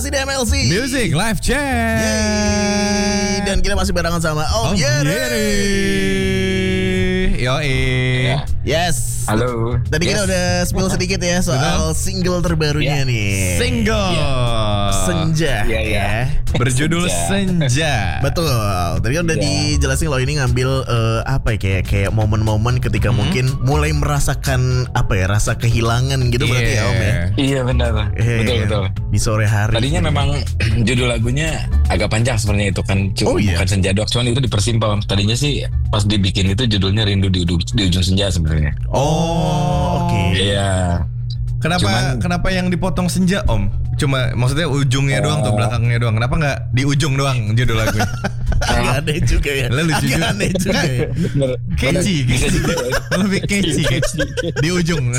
masih di MLC Music Live Chat. Yeay. Dan kita masih barengan sama Om Yeri. Yoi. Yes. Halo. Tadi kita udah spill sedikit ya soal single terbarunya nih. Single Senja. Iya, iya. Ya. Berjudul Senja. Betul. Tadi kan udah dijelasin kalau ini ngambil apa ya kayak momen-momen ketika mungkin mulai merasakan apa ya rasa kehilangan gitu berarti ya Om ya. Iya benar. Betul. Di sore hari. Tadinya memang judul lagunya agak panjang sebenarnya itu kan, cuma bukan Senja doang, cuman itu dipersimpel. Tadinya sih pas dibikin itu judulnya Rindu di Ujung Senja sebenarnya. Oh, oke. Iya. Kenapa yang dipotong senja Om? Cuma maksudnya ujungnya doang tuh, belakangnya doang. Kenapa nggak di ujung doang judul lagunya? Agak aneh juga ya. Lucu juga. Aneh juga ya. Catchy. Lebih catchy. Di ujung.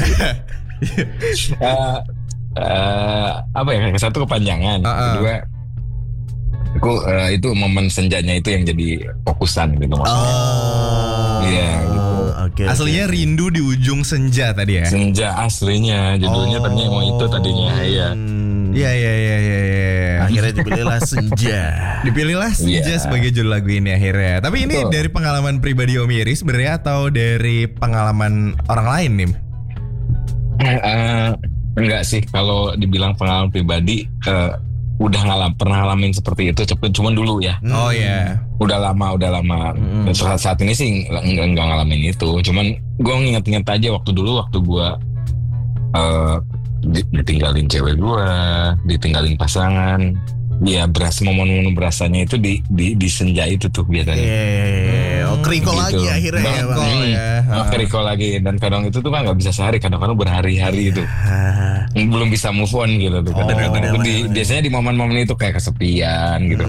Apa ya? Satu kepanjangan, kedua aku itu momen senjanya itu yang jadi fokusan gitu maksudnya. Iya. Oke. Aslinya Rindu di Ujung Senja tadi ya. Senja aslinya judulnya tadinya mau itu tadinya iya. Iya. Akhirnya dipilihlah Senja. Dipilihlah Senja sebagai judul lagu ini akhirnya. Tapi ini dari pengalaman pribadi Om Yeri sebenarnya atau dari pengalaman orang lain nih? Enggak sih, kalau dibilang pengalaman pribadi udah pernah ngalamin seperti itu, cuman dulu ya. Oh ya. Udah lama. Dan saat ini sih enggak ngalamin itu. Cuman gue nginget-nginget aja waktu gue ditinggalin cewek gue, ditinggalin pasangan. Ya momen-momen berasanya itu di senja itu tuh biasanya. Keriko gitu. lagi akhirnya ya Bang. Keriko lagi, dan kadang itu tuh kan nggak bisa sehari, kadang-kadang berhari-hari itu. Belum bisa move on gitu tuh. Biasanya di momen-momen itu kayak kesepian gitu.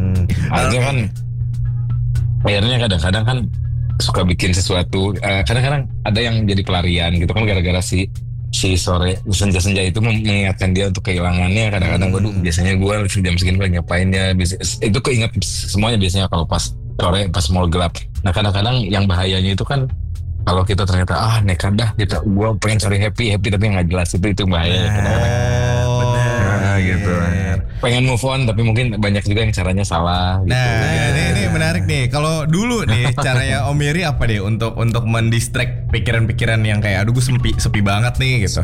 Akhirnya kadang-kadang kan suka bikin sesuatu. Kadang-kadang ada yang jadi pelarian gitu kan, gara-gara si sore senja-senja itu mengingatkan dia untuk kehilangannya. Kadang-kadang biasanya gue jam segini lagi ngapain ya, itu keinget semuanya biasanya kalau pas sore, pas mau gelap. Nah kadang-kadang yang bahayanya itu kan kalau kita ternyata nekat dah kita, gue pengen cari happy tapi nggak jelas, itu bahaya kadang-kadang. Gitu. Pengen move on tapi mungkin banyak juga yang caranya salah gitu. Nah ini menarik nih. Kalau dulu nih caranya Om Yeri apa deh untuk mendistract pikiran-pikiran yang kayak aduh gue sepi banget nih gitu.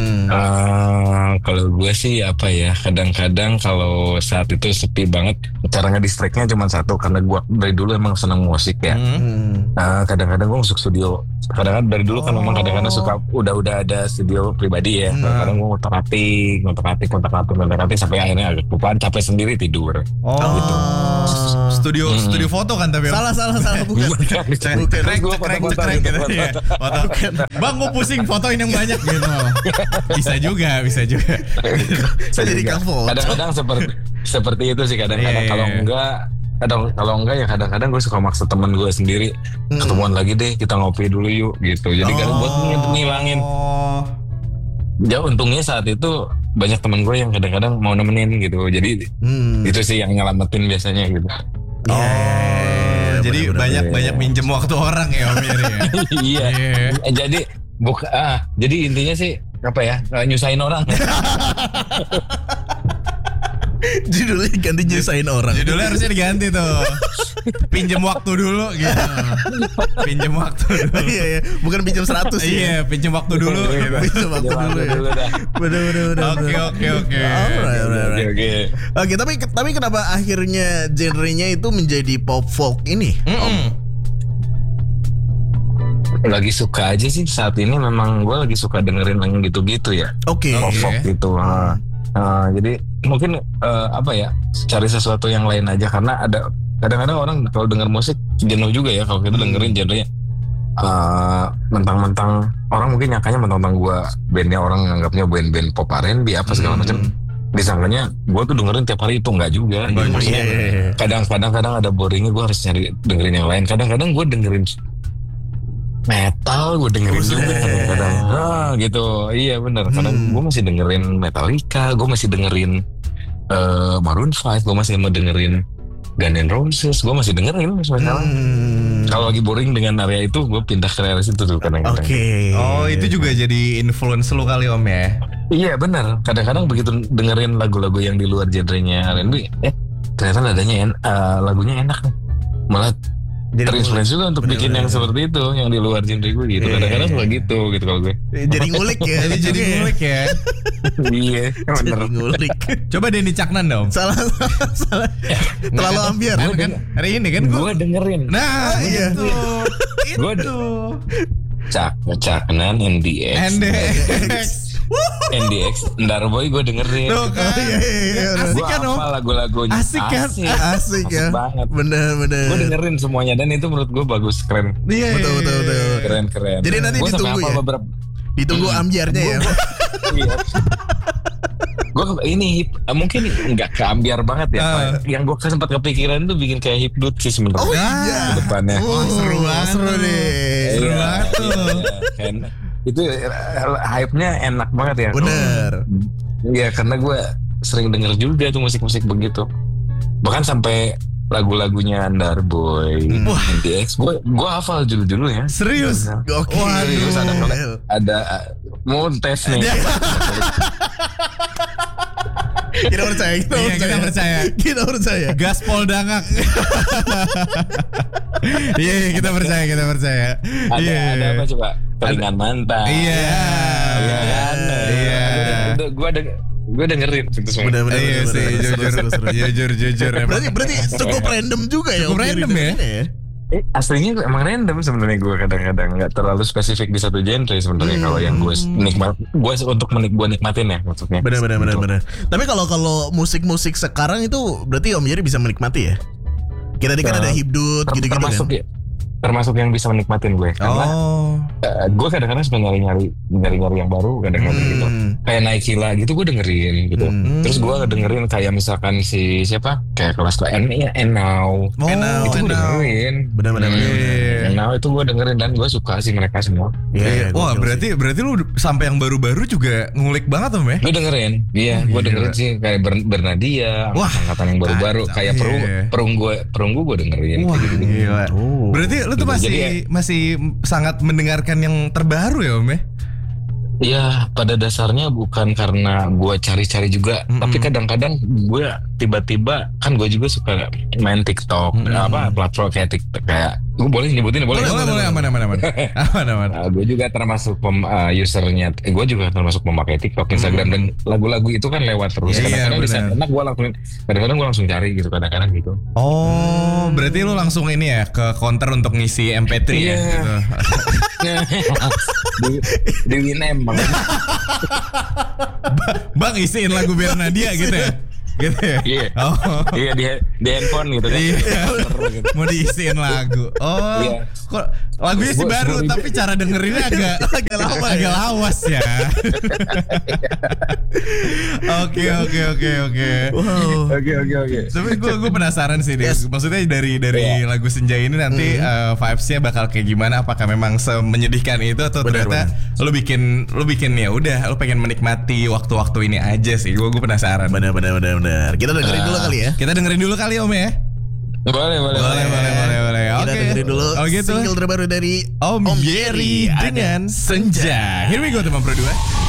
Kalau gue sih apa ya, kadang-kadang kalau saat itu sepi banget, caranya distractnya cuma satu, karena gue dari dulu emang senang musik ya. Kadang-kadang gue masuk studio. Kadang-kadang dari dulu kan memang kadang-kadang suka udah ada studio pribadi ya. Kadang-kadang gue ngotak-atik sampai akhirnya agak kelupaan, capek sendiri, tidur. Gitu. Studio foto kan tapi Salah bukan. Cekrek gitu ya. Foto. Bang gue pusing fotoin yang banyak gitu. Bisa juga. Saya jadi foto. Kadang-kadang seperti itu sih kadang-kadang. Kalau enggak ya kadang-kadang gue suka maksa teman gue sendiri, ketemuan lagi deh, kita ngopi dulu yuk gitu. Jadi kan buat ngilangin. Ya untungnya saat itu banyak teman gue yang kadang-kadang mau nemenin gitu. Jadi itu sih yang nyelamatin biasanya gitu. Jadi banyak minjem waktu orang ya Om Yeri ya. Iya. Jadi intinya sih apa ya, nyusahin orang. Judulnya ganti nyusahin orang. Judulnya harusnya diganti tuh. Pinjem waktu dulu gitu. Pinjem waktu dulu. Iya. Bukan pinjem 100 ya. Iya, pinjem waktu dulu gitu. Pinjem waktu dulu ya. Bener. Oke. Oke, tapi kenapa akhirnya genrenya itu menjadi pop folk ini? Lagi suka aja sih saat ini, memang gue lagi suka dengerin yang gitu-gitu ya. Oke. Pop folk gitu. Jadi mungkin apa ya, cari sesuatu yang lain aja, karena ada kadang-kadang orang kalau denger musik jenuh juga ya kalau kita dengerin genrenya mentang-mentang orang mungkin nyangkanya mentang-mentang gue bandnya, orang nganggapnya band pop R&B apa segala macam, disangkanya gue tuh dengerin tiap hari, itu enggak juga. Kadang-kadang ada boringnya, gue harus nyari dengerin yang lain. Kadang-kadang gue dengerin metal, gue dengerin juga kadang-kadang. Gitu. Iya benar. Kadang gue masih dengerin Metallica, gue masih dengerin Maroon 5, gue masih mau dengerin Guns N' Roses, gue masih dengerin misalnya. Kalau lagi boring dengan area itu, gue pindah ke area situ tuh kadang-kadang. Oke. Oh itu juga jadi influence lu kali Om ya? Iya benar. Kadang-kadang begitu dengerin lagu-lagu yang di luar genrenya R&B, ternyata lagunya enak nih. Malah Jadi terinspirasi juga untuk bikin yang bener-bener. seperti itu, yang di luar genre gue gitu. Iya, Kadang-kadang iya, suka iya. gitu kalau gue. Jadi ngulik ya. Jadi ngulik ya. Iya, Jadi bener. ngulik. Coba Denny Caknan dong. Salah. Terlalu ambiar. Kan hari ini kan Gue dengerin. Nah, iya. itu. Gua- Itu. Caknan NDX. NDX. NDX Ndarboy gue dengerin. Tuh kan. Asik Gue kan, Om? hafal lagu-lagunya. Asik kan? Asik ya. banget. Bener. Gue dengerin semuanya dan itu menurut gue bagus, keren. Iya. Betul. Keren. Jadi nanti Gua sampai ditunggu hafal ya? beberapa. Ditunggu ambiarnya ya. Iya. Gue ini mungkin nggak keambiar banget ya. Yang gue sempat kepikiran tuh bikin kayak hipnot sih sebenarnya. Oh Ah. iya. Ke depannya. Seru banget. Seru nih. Seru Iya, banget tuh. kan. Itu hype-nya enak banget ya. Bener. Iya, karena gue sering denger juga tuh musik-musik begitu. Bahkan sampai lagu-lagunya Ndarboy, Wah. NDX, gue hafal judul-judulnya. Serius. Oke. Serius, ada mau tes nih. Kita percaya. Iya, kita percaya. Kita percaya. Gaspol Dangak. Iya, kita percaya. Ada apa coba? Telingan mantan. Iya. Iya kan? Iya. Gue dengerin itu semua. Bener. Iya sih, jujur. Berarti cukup random juga ya. Cukup Om random Jerry ya. ini Aslinya emang random sebenarnya gue kadang-kadang nggak terlalu spesifik di satu genre sebenarnya kalau yang gue nikmatin ya maksudnya. Bener. Tapi kalau musik-musik sekarang itu berarti Om Jerry bisa menikmati ya. Kita kan ada hibdut gitu-gitu termasuk kan. termasuk yang bisa menikmatin gue karena gue kadang-kadang suka nyari-nyari yang baru kadang-kadang gitu kayak Naikila gitu gue dengerin gitu terus gue dengerin kayak misalkan si siapa kayak kelas Now itu gue dengerin Bener. Now itu gue dengerin dan gue suka sih mereka semua. Iya. Wah, berarti lu sampai yang baru-baru juga ngulik banget Om ya? Gue dengerin, gue dengerin sih kayak Bernadia, Wah, angkatan yang baru-baru kayak iya. Perunggu gue dengerin. Wah, kayak gitu-gitu. gila. Oh. Berarti lu tuh Jadi masih sangat mendengarkan yang terbaru ya Om ya? Iya, pada dasarnya bukan karena gue cari-cari juga, tapi kadang-kadang gue tiba-tiba kan gue juga suka main TikTok, platform kayak TikTok kayak gue boleh nyebutin boleh. Boleh, aman. Gue juga termasuk usernya, gue juga termasuk pemakai TikTok, Instagram dan lagu-lagu itu kan lewat terus. Iya, Kadang-kadang di benar. saat enak kadang-kadang gue langsung cari gitu, kadang-kadang gitu. Oh, berarti lu langsung ini ya ke counter untuk ngisi MP3 ya? Iya. Gitu. di Winem bang. Bang isiin lagu Bernadia gitu ya? Gitu ya? Iya. Oh. Iya di handphone gitu kan. Iya. Mau diisiin lagu. Oh. Iya. Kok lagunya sih Gua baru sebelum tapi cara dengerinnya agak lawas ya. Oke. Wow. Oke. Tapi gue penasaran sih deh. Maksudnya dari lagu Senja ini nanti vibes-nya bakal kayak gimana? Apakah memang semenyedihkan itu atau ternyata lu bikin ya udah lu pengen menikmati waktu-waktu ini aja sih. Gue penasaran. Bener. Kita dengerin dulu kali ya. Kita dengerin dulu kali Om ya. Boleh. Kita Oke. dengerin dulu Oh gitu. single terbaru dari Om Jerry dengan Senja. Here we go teman Pro 2.